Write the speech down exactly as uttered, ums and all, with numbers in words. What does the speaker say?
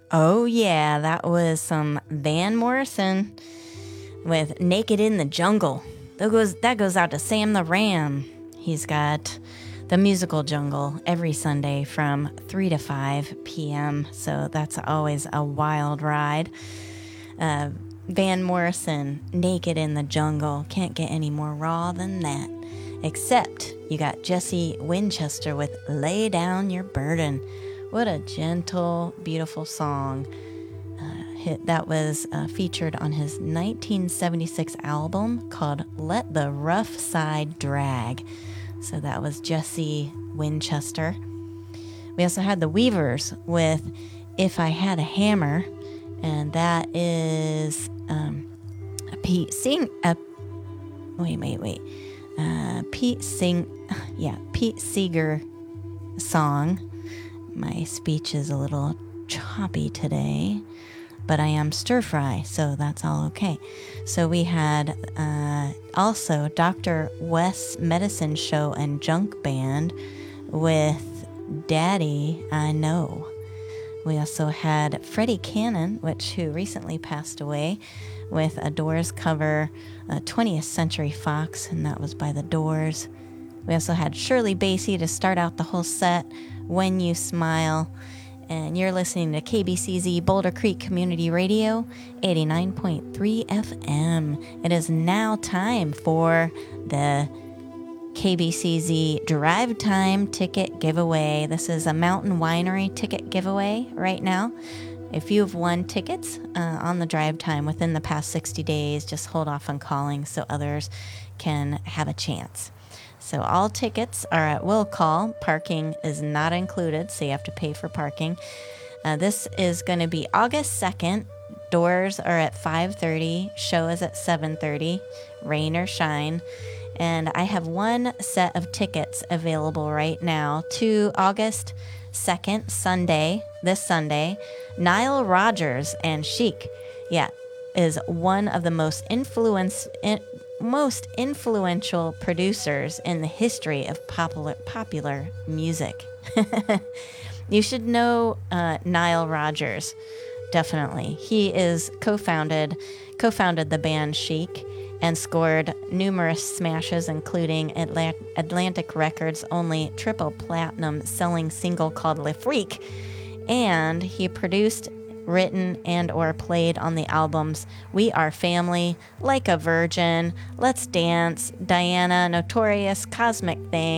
Oh, yeah, that was some Van Morrison with Naked in the Jungle. That goes, that goes out to Sam the Ram. He's got the musical Jungle every Sunday from three to five p.m., so that's always a wild ride. Uh, Van Morrison, Naked in the Jungle. Can't get any more raw than that. Except you got Jesse Winchester with Lay Down Your Burden. What a gentle, beautiful song. Uh, hit that was uh, featured on his nineteen seventy-six album called Let the Rough Side Drag. So that was Jesse Winchester. We also had the Weavers with If I Had a Hammer, and that is um, a Pete Sing. A, wait, wait, wait. Uh, Pete Sing. Yeah, Pete Seeger song. My speech is a little choppy today, but I am stir fry, so that's all okay. So we had uh, also Doctor West's Medicine Show and Junk Band with Daddy I Know. We also had Freddie Cannon, which who recently passed away, with a Doors cover, uh, twentieth Century Fox, and that was by the Doors. We also had Shirley Bassey to start out the whole set, When You Smile. And you're listening to K B C Z Boulder Creek Community Radio, eighty-nine point three F M. It is now time for the K B C Z Drive Time Ticket Giveaway. This is a Mountain Winery ticket giveaway right now. If you've won tickets uh, on the Drive Time within the past sixty days, just hold off on calling so others can have a chance. So all tickets are at will call. Parking is not included, so you have to pay for parking. Uh, this is going to be August second. Doors are at five thirty. Show is at seven thirty, rain or shine. And I have one set of tickets available right now to August second, Sunday, this Sunday. Nile Rodgers and Chic, yeah, is one of the most influence, in, most influential producers in the history of popular popular music. You should know uh, Nile Rodgers, definitely. He is co-founded co-founded the band Chic and scored numerous smashes, including Atlant- Atlantic Records' only triple platinum selling single called Le Freak. And he produced, written, and or played on the albums We Are Family, Like a Virgin, Let's Dance, Diana, Notorious, Cosmic Thing,